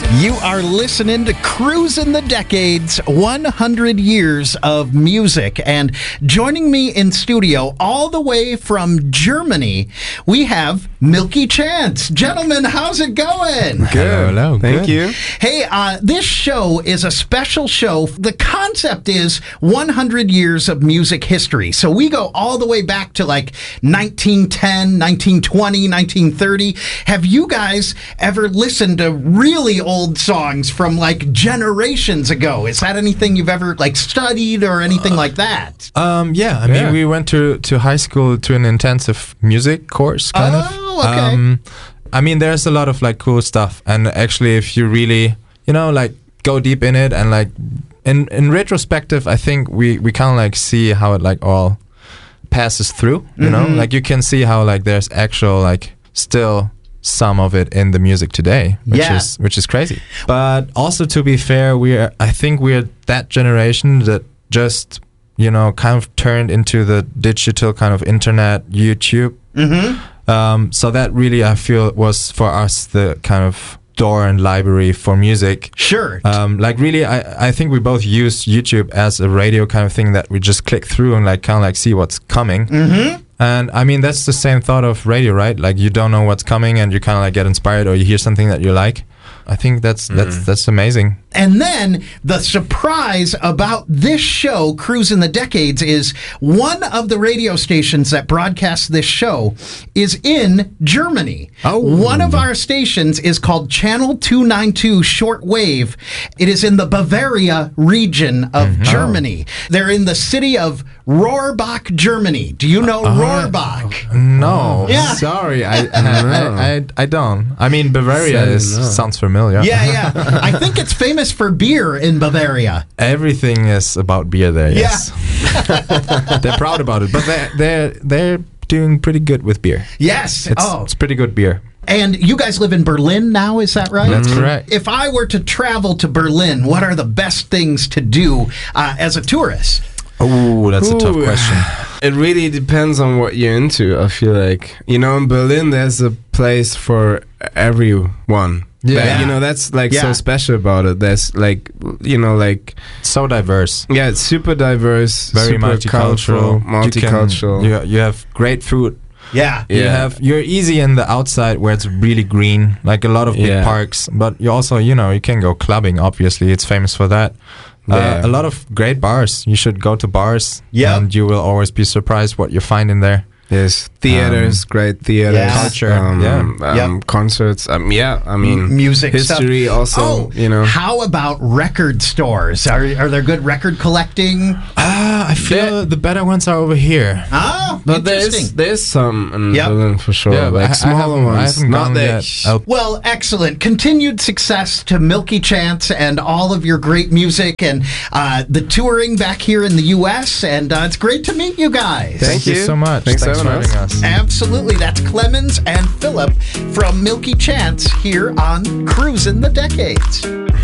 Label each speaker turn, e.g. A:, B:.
A: You are listening to Cruising the Decades, 100 Years of Music. And joining me in studio all the way from Germany, we have Milky Chance. Gentlemen, how's it going?
B: Good. Hello. Thank you.
A: Hey, this show is a special show. The concept is 100 years of music history. So we go all the way back to like 1910, 1920, 1930. Have you guys ever listened to really old songs from like generations ago? Is that anything you've ever like studied or anything like that?
B: Yeah. I mean, we went to high school to an intensive music course, kind of.
A: Oh, okay.
B: I mean, there's a lot of like cool stuff, and actually, if you really, like go deep in it, and like in retrospective, I think we kind of like see how it like all passes through. You know, like you can see how like there's actual like still some of it in the music today, which is crazy. But also, to be fair, I think we're that generation that just kind of turned into the digital kind of internet, YouTube. So that really, I feel, was for us the kind of door and library for music.
A: Sure.
B: Like really, I think we both use YouTube as a radio kind of thing that we just click through and like kind of like see what's coming. And I mean, that's the same thought of radio, right? Like you don't know what's coming and you kind of like get inspired, or you hear something that you like. I think that's amazing.
A: And then the surprise about this show, Cruising the Decades, is one of the radio stations that broadcasts this show is in Germany.
B: Oh.
A: One of our stations is called Channel 292 Shortwave. It is in the Bavaria region of Germany. They're in the city of Rohrbach, Germany. Do you know Rohrbach?
B: No.
A: Yeah.
B: Sorry. I don't. I mean, Bavaria sounds familiar.
A: Yeah. I think it's famous for beer in Bavaria.
B: Everything is about beer there, yes.
A: Yeah.
B: They're proud about it, but they're doing pretty good with beer.
A: Yes.
B: It's pretty good beer.
A: And you guys live in Berlin now, is that right?
B: That's correct.
A: If I were to travel to Berlin, what are the best things to do as a tourist?
B: Oh, that's a tough question.
C: It really depends on what you're into, I feel like. In Berlin, there's a place for everyone.
B: Yeah.
C: That's like so special about it. There's like,
B: so diverse.
C: Yeah, it's super diverse,
B: very
C: super multicultural.
B: You have great food.
A: Yeah.
B: You're easy in the outside where it's really green, like a lot of big parks, but you also, you can go clubbing, obviously. It's famous for that. A lot of great bars. You should go to bars, and you will always be surprised what you find in there.
C: There's theaters, great theaters,
B: culture,
C: concerts. I mean,
A: music,
C: history
A: stuff.
C: also.
A: How about record stores? Are there good record collecting?
B: I feel the better ones are over here.
A: Oh,
C: but
A: interesting.
C: there's some in Berlin for sure.
B: Yeah,
C: like smaller ones, not that.
A: Well, excellent. Continued success to Milky Chance and all of your great music and the touring back here in the U.S. And it's great to meet you guys.
B: Thank you so much. Thanks for having us.
A: Absolutely. That's Clemens and Philip from Milky Chance here on Cruising the Decades.